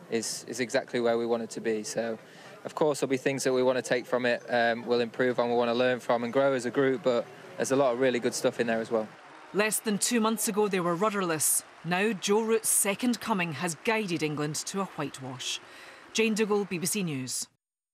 is exactly where we wanted to be. So, of course, there'll be things that we want to take from it, we'll improve on, we want to learn from and grow as a group, but there's a lot of really good stuff in there as well. Less than 2 months ago, they were rudderless. Now, Joe Root's second coming has guided England to a whitewash. Jane Dougal, BBC News.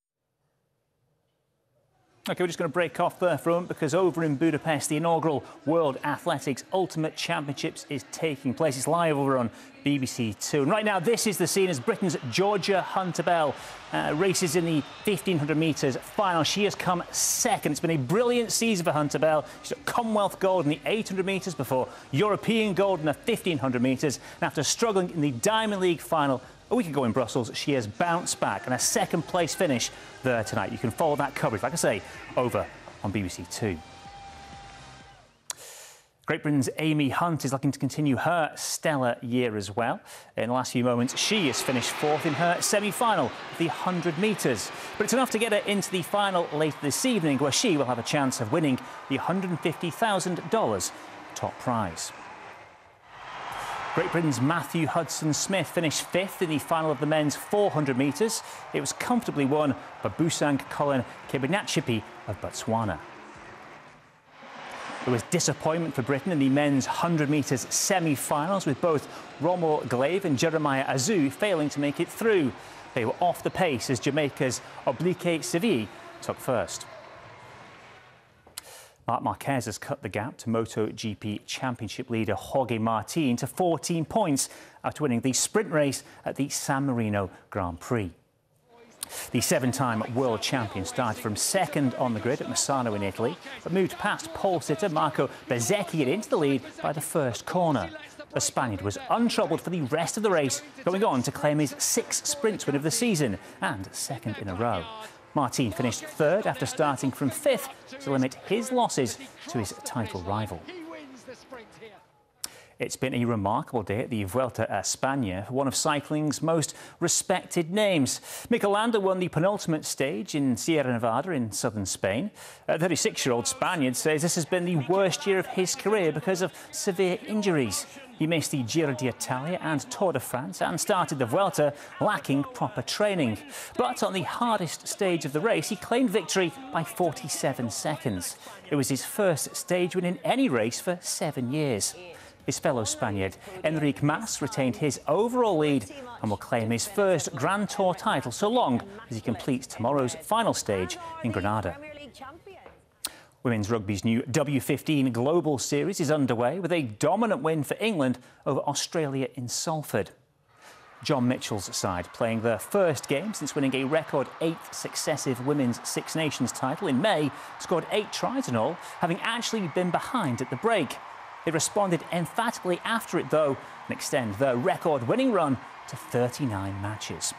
OK, we're just going to break off there for a moment because over in Budapest, the inaugural World Athletics Ultimate Championships is taking place. It's live over on BBC Two. And right now, this is the scene as Britain's Georgia Hunter-Bell races in the 1500 metres final. She has come second. It's been a brilliant season for Hunter-Bell. She's got Commonwealth gold in the 800 metres before European gold in the 1500 metres. And after struggling in the Diamond League final a week ago in Brussels, she has bounced back and a second-place finish there tonight. You can follow that coverage, like I say, over on BBC Two. Great Britain's Amy Hunt is looking to continue her stellar year as well. In the last few moments, she has finished fourth in her semi-final of the 100 metres. But it's enough to get her into the final later this evening, where she will have a chance of winning the $150,000 top prize. Great Britain's Matthew Hudson-Smith finished fifth in the final of the men's 400 metres. It was comfortably won by Busang Colin Kebinachipi of Botswana. There was disappointment for Britain in the men's 100 metres semi-finals, with both Romo Glaive and Jeremiah Azu failing to make it through. They were off the pace as Jamaica's Oblique Seville took first. Marc Marquez has cut the gap to MotoGP Championship leader Jorge Martin to 14 points after winning the sprint race at the San Marino Grand Prix. The seven-time world champion started from second on the grid at Misano in Italy, but moved past pole sitter Marco Bezzecchi and into the lead by the first corner. The Spaniard was untroubled for the rest of the race, going on to claim his sixth sprint win of the season and second in a row. Martin finished third after starting from fifth to limit his losses to his title rival. It's been a remarkable day at the Vuelta a España for one of cycling's most respected names. Mikel Landa won the penultimate stage in Sierra Nevada in southern Spain. A 36-year-old Spaniard says this has been the worst year of his career because of severe injuries. He missed the Giro d'Italia and Tour de France and started the Vuelta lacking proper training. But on the hardest stage of the race, he claimed victory by 47 seconds. It was his first stage win in any race for 7 years. His fellow Spaniard, Enric Mas, retained his overall lead and will claim his first Grand Tour title so long as he completes tomorrow's final stage in Granada. Women's rugby's new W15 Global Series is underway with a dominant win for England over Australia in Salford. John Mitchell's side, playing their first game since winning a record 8th successive Women's Six Nations title in May, scored 8 tries in all, having actually been behind at the break. They responded emphatically after it, though, and extend their record-winning run to 39 matches.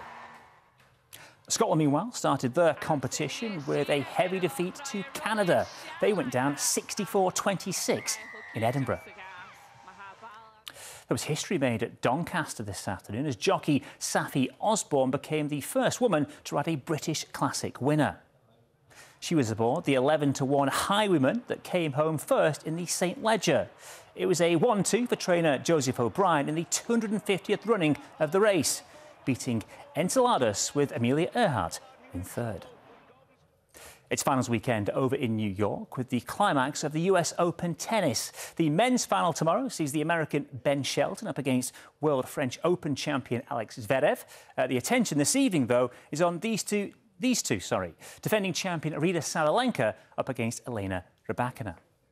Scotland, meanwhile, started their competition with a heavy defeat to Canada. They went down 64-26 in Edinburgh. There was history made at Doncaster this afternoon as jockey Saffie Osborne became the first woman to ride a British Classic winner. She was aboard the 11-to-1 Highwayman that came home first in the St Leger. It was a 1-2 for trainer Joseph O'Brien in the 250th running of the race, beating Enceladus with Amelia Earhart in third. It's finals weekend over in New York with the climax of the US Open tennis. The men's final tomorrow sees the American Ben Shelton up against World French Open champion Alex Zverev. The attention this evening, though, is on these two, defending champion Arina Sabalenka up against Elena Rybakina.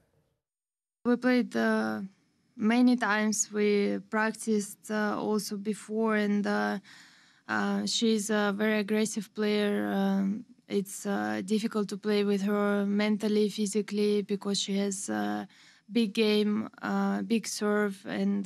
We played many times. We practiced also before, and she's a very aggressive player. It's difficult to play with her mentally, physically, because she has a big game, big serve, and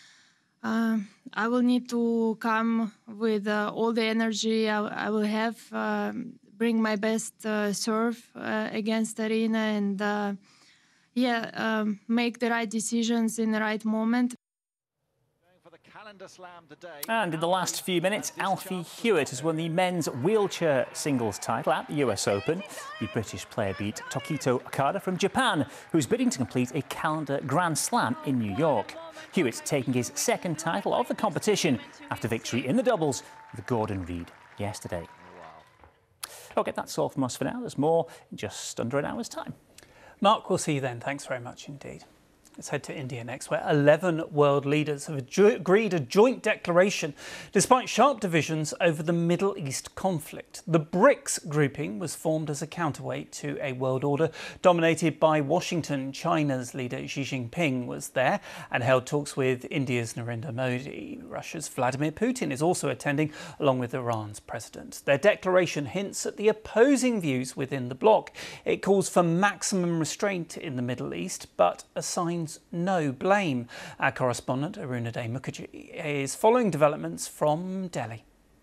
I will need to come with all the energy I will have, bring my best serve against Arina, and make the right decisions in the right moment. And in the last few minutes, Alfie Hewitt has won the men's wheelchair singles title at the US Open. The British player beat Tokito Okada from Japan, who's bidding to complete a calendar Grand Slam in New York. Hewitt taking his second title of the competition after victory in the doubles with Gordon Reid yesterday. OK, that's all from us for now. There's more in just under an hour's time. Mark, we'll see you then. Thanks very much indeed. Let's head to India next, where 11 world leaders have agreed a joint declaration despite sharp divisions over the Middle East conflict. The BRICS grouping was formed as a counterweight to a world order dominated by Washington. China's leader Xi Jinping was there and held talks with India's Narendra Modi. Russia's Vladimir Putin is also attending, along with Iran's president. Their declaration hints at the opposing views within the bloc. It calls for maximum restraint in the Middle East, but assigns no blame. Our correspondent Arunadhay Mukherjee is following developments from Delhi.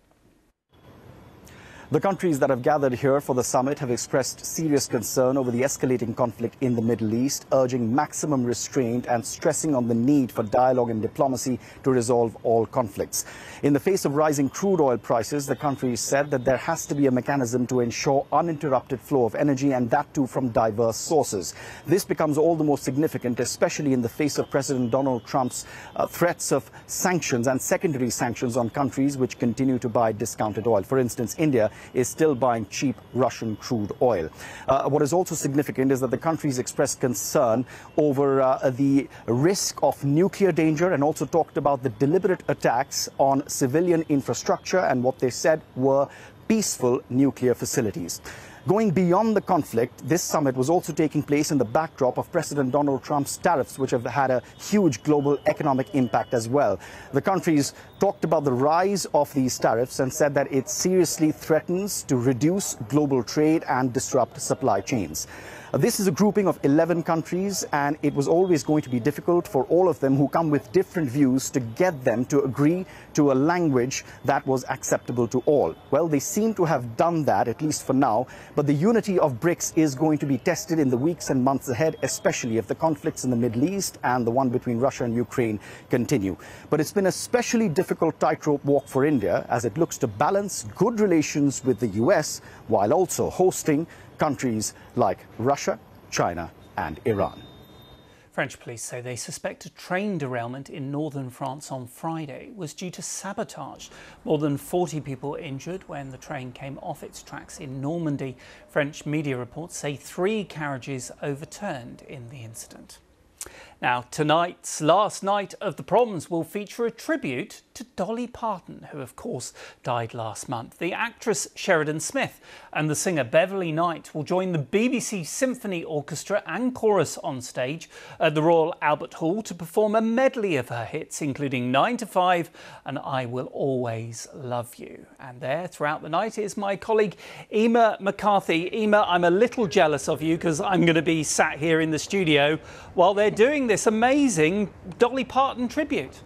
The countries that have gathered here for the summit have expressed serious concern over the escalating conflict in the Middle East, urging maximum restraint and stressing on the need for dialogue and diplomacy to resolve all conflicts. In the face of rising crude oil prices, the countries said that there has to be a mechanism to ensure uninterrupted flow of energy, and that too from diverse sources. This becomes all the more significant, especially in the face of President Donald Trump's threats of sanctions and secondary sanctions on countries which continue to buy discounted oil. For instance, India is still buying cheap Russian crude oil. What is also significant is that the countries expressed concern over the risk of nuclear danger and also talked about the deliberate attacks on civilian infrastructure and what they said were peaceful nuclear facilities. Going beyond the conflict, this summit was also taking place in the backdrop of President Donald Trump's tariffs, which have had a huge global economic impact as well. The countries talked about the rise of these tariffs and said that it seriously threatens to reduce global trade and disrupt supply chains. This is a grouping of 11 countries, and it was always going to be difficult for all of them who come with different views to get them to agree to a language that was acceptable to all. Well, they seem to have done that, at least for now, but the unity of BRICS is going to be tested in the weeks and months ahead, especially if the conflicts in the Middle East and the one between Russia and Ukraine continue. But it's been a especially difficult tightrope walk for India as it looks to balance good relations with the US while also hosting countries like Russia, China and Iran. French police say they suspect a train derailment in northern France on Friday was due to sabotage. More than 40 people injured when the train came off its tracks in Normandy. French media reports say 3 carriages overturned in the incident. Now, tonight's last night of the Proms will feature a tribute to Dolly Parton, who of course died last month. The actress Sheridan Smith and the singer Beverly Knight will join the BBC Symphony Orchestra and chorus on stage at the Royal Albert Hall to perform a medley of her hits, including 9 to 5 and I Will Always Love You. And there throughout the night is my colleague Emma McCarthy. Emma, I'm a little jealous of you because I'm going to be sat here in the studio while they're doing this amazing Dolly Parton tribute.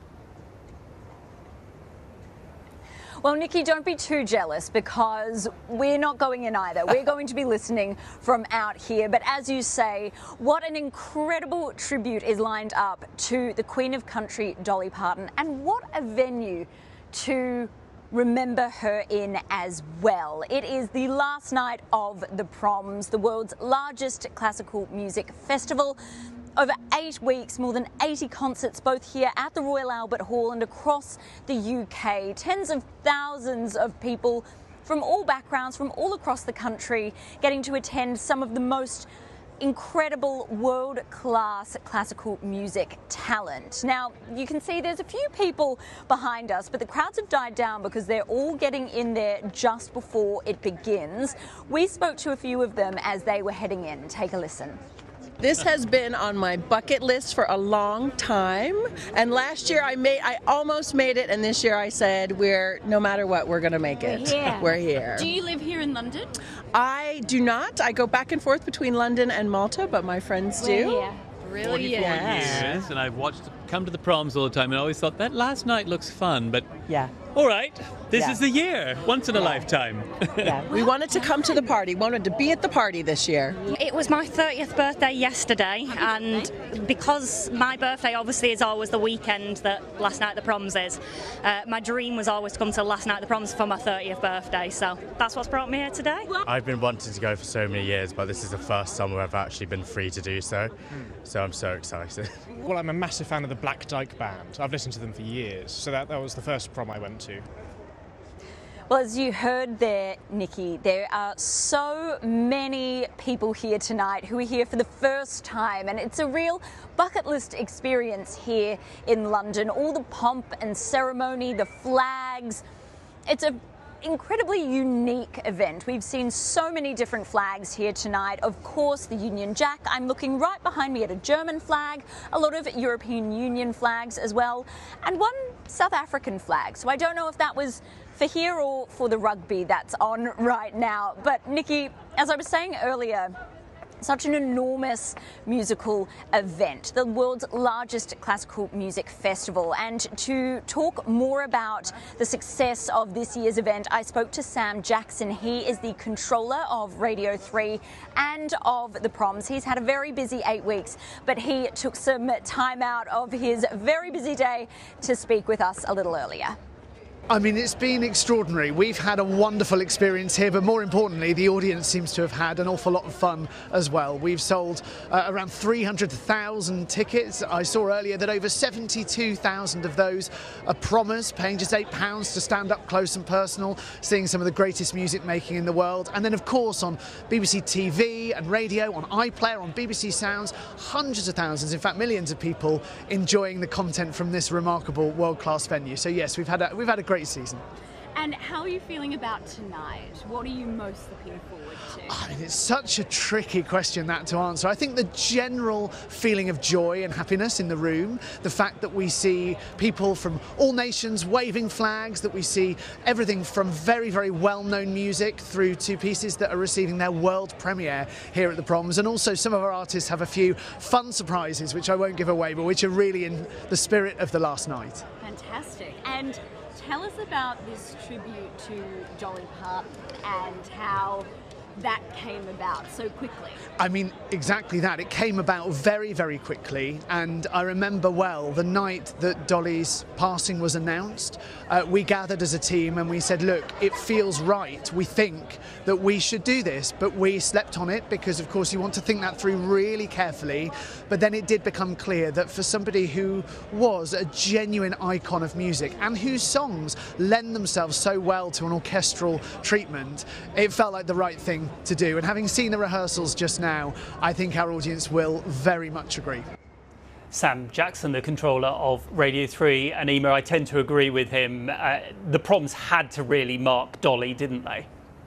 Well, Nikki, don't be too jealous because we're not going in either. We're going to be listening from out here. But as you say, what an incredible tribute is lined up to the Queen of Country, Dolly Parton, and what a venue to remember her in as well. It is the last night of the Proms, the world's largest classical music festival. Over 8 weeks, more than 80 concerts, both here at the Royal Albert Hall and across the UK. Tens of thousands of people from all backgrounds, from all across the country, getting to attend some of the most incredible world-class classical music talent. Now, you can see there's a few people behind us, but the crowds have died down because they're all getting in there just before it begins. We spoke to a few of them as they were heading in. Take a listen. This has been on my bucket list for a long time, and last year I almost made it, and this year I said no matter what, we're going to make it. We're here. Do you live here in London? I do not. I go back and forth between London and Malta, but my friends do. We're here. Really? 44 years, and I've come to the Proms all the time and I always thought that last night looks fun, but All right, this is the year, once in a lifetime. Yeah, we wanted to come to the party, wanted to be at the party this year. It was my 30th birthday yesterday, and because my birthday obviously is always the weekend that Last Night at the Proms is, my dream was always to come to Last Night at the Proms for my 30th birthday, so that's what's brought me here today. I've been wanting to go for so many years, but this is the first summer I've actually been free to do so, so I'm so excited. Well, I'm a massive fan of the Black Dyke Band. I've listened to them for years, so that was the first prom I went to. Well, as you heard there, Nikki, there are so many people here tonight who are here for the first time, and it's a real bucket list experience here in London. All the pomp and ceremony, the flags. It's an incredibly unique event. We've seen so many different flags here tonight. Of course, the Union Jack. I'm looking right behind me at a German flag, a lot of European Union flags as well, and one South African flag. So I don't know if that was for here or for the rugby that's on right now. But Nikki, as I was saying earlier, such an enormous musical event, the world's largest classical music festival. And to talk more about the success of this year's event, I spoke to Sam Jackson. He is the controller of Radio 3 and of the Proms. He's had a very busy 8 weeks, but he took some time out of his very busy day to speak with us a little earlier. I mean, it's been extraordinary. We've had a wonderful experience here, but more importantly, the audience seems to have had an awful lot of fun as well. We've sold around 300,000 tickets. I saw earlier that over 72,000 of those are promers, paying just £8 to stand up close and personal, seeing some of the greatest music making in the world. And then, of course, on BBC TV and radio, on iPlayer, on BBC Sounds, hundreds of thousands, in fact, millions of people enjoying the content from this remarkable world-class venue. So yes, we've had a great season. And how are you feeling about tonight? What are you most looking forward to? I mean, it's such a tricky question that to answer. I think the general feeling of joy and happiness in the room, the fact that we see people from all nations waving flags, that we see everything from very, very well-known music through to pieces that are receiving their world premiere here at the Proms. And also some of our artists have a few fun surprises, which I won't give away, but which are really in the spirit of the last night. Fantastic. And tell us about this tribute to Dolly Parton and how that came about so quickly. I mean, exactly that. It came about very, very quickly, and I remember well the night that Dolly's passing was announced. We gathered as a team and we said, look, it feels right. We think that we should do this, but we slept on it because, of course, you want to think that through really carefully. But then it did become clear that for somebody who was a genuine icon of music and whose songs lend themselves so well to an orchestral treatment, it felt like the right thing to do. And having seen the rehearsals just now, I think our audience will very much agree. Sam Jackson, the controller of Radio 3, and Emma, I tend to agree with him. The Proms had to really mark Dolly, didn't they?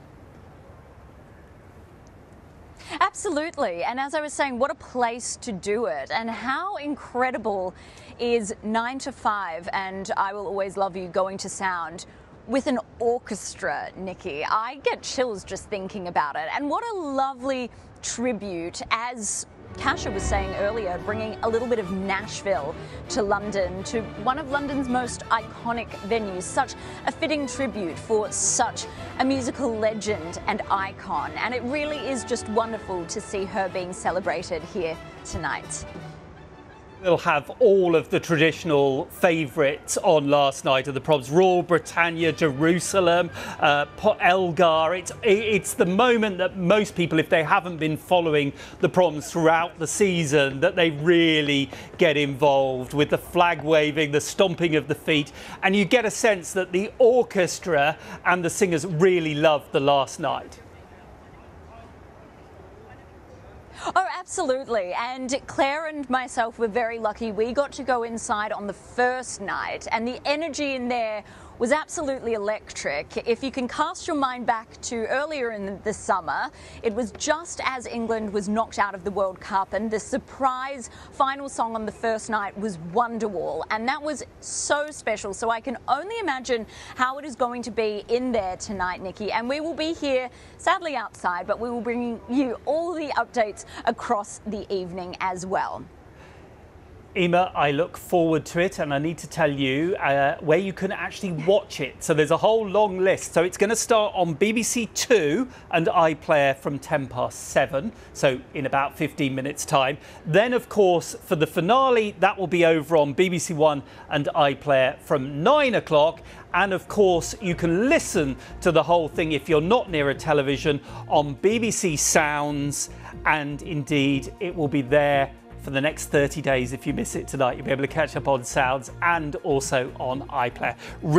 Absolutely. And as I was saying, what a place to do it, and how incredible is 9 to 5 and I Will Always Love You going to sound with an orchestra, Nikki. I get chills just thinking about it. And what a lovely tribute, as Kasha was saying earlier, bringing a little bit of Nashville to London, to one of London's most iconic venues. Such a fitting tribute for such a musical legend and icon. And it really is just wonderful to see her being celebrated here tonight. We'll have all of the traditional favourites on last night at the Proms. Royal Britannia, Jerusalem, Elgar. It's the moment that most people, if they haven't been following the Proms throughout the season, that they really get involved with the flag waving, the stomping of the feet. And you get a sense that the orchestra and the singers really loved the last night. Oh, absolutely. And Claire and myself were very lucky. We got to go inside on the first night, and the energy in there was absolutely electric. If you can cast your mind back to earlier in the summer, it was just as England was knocked out of the World Cup, and the surprise final song on the first night was Wonderwall, and that was so special. So I can only imagine how it is going to be in there tonight, Nikki. And we will be here, sadly outside, but we will bring you all the updates across the evening as well. Emma, I look forward to it, and I need to tell you where you can actually watch it. So there's a whole long list. So it's going to start on BBC Two and iPlayer from 7:10, so in about 15 minutes' time. Then, of course, for the finale, that will be over on BBC One and iPlayer from 9 o'clock. And of course, you can listen to the whole thing if you're not near a television on BBC Sounds, and indeed it will be there for the next 30 days. If you miss it tonight, you'll be able to catch up on Sounds and also on iPlayer.